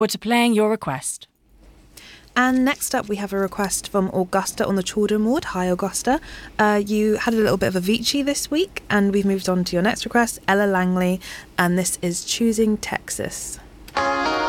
to playing your request. And next up, we have a request from Augusta on the Children Ward. Hi, Augusta. You had a little bit of Avicii this week, and we've moved on to your next request, Ella Langley, and this is Choosing Texas.